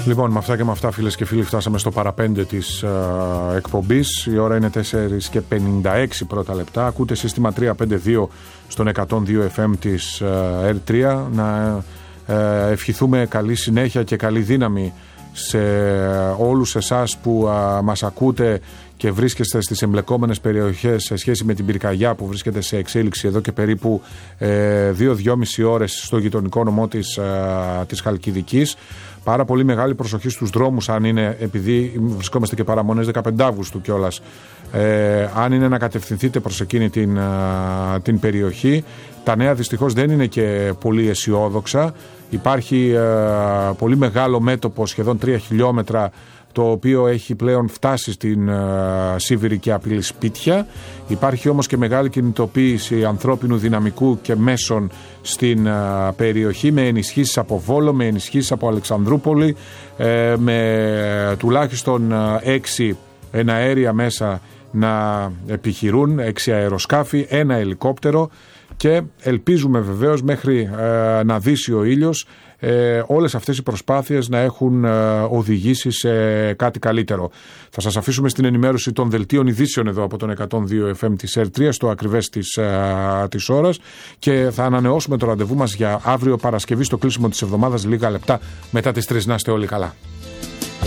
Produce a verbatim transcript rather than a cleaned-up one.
Λοιπόν, με αυτά και με αυτά, φίλες και φίλοι, φτάσαμε στο παραπέντε της uh, εκπομπής. Η ώρα είναι τέσσερα και πενήντα έξι πρώτα λεπτά. Ακούτε σύστημα τριακόσια πενήντα δύο στον εκατόν δύο εφ εμ της uh, ερ τρία. Να uh, ευχηθούμε καλή συνέχεια και καλή δύναμη σε όλους εσάς που uh, μας ακούτε και βρίσκεστε στις εμπλεκόμενες περιοχές σε σχέση με την πυρκαγιά που βρίσκεται σε εξέλιξη εδώ και περίπου δύο με δυόμιση ώρες στο γειτονικό νομό της, uh, της Χαλκιδικής. Πάρα πολύ μεγάλη προσοχή στους δρόμους, αν είναι, επειδή βρισκόμαστε και παραμονές δεκαπέντε Αυγούστου κιόλας, ε, αν είναι να κατευθυνθείτε προς εκείνη την, α, την περιοχή. Τα νέα δυστυχώς δεν είναι και πολύ αισιόδοξα. Υπάρχει α, πολύ μεγάλο μέτωπο, σχεδόν τρία χιλιόμετρα, το οποίο έχει πλέον φτάσει στην uh, Σίβηρη και απειλεί σπίτια. Υπάρχει όμως και μεγάλη κινητοποίηση ανθρώπινου δυναμικού και μέσων στην uh, περιοχή, με ενισχύσεις από Βόλο, με ενισχύσεις από Αλεξανδρούπολη, ε, με τουλάχιστον uh, έξι εναέρια μέσα να επιχειρούν, έξι αεροσκάφη, ένα ελικόπτερο, και ελπίζουμε βεβαίως μέχρι uh, να δύσει ο ήλιος Ε, όλες αυτές οι προσπάθειες να έχουν ε, οδηγήσει σε κάτι καλύτερο. Θα σας αφήσουμε στην ενημέρωση των δελτίων ειδήσεων εδώ από τον εκατόν δύο εφ εμ της ερ τρία στο ακριβές της, ε, της ώρας, και θα ανανεώσουμε το ραντεβού μας για αύριο Παρασκευή στο κλείσιμο της εβδομάδας λίγα λεπτά μετά τις τρεις. Να είστε όλοι καλά.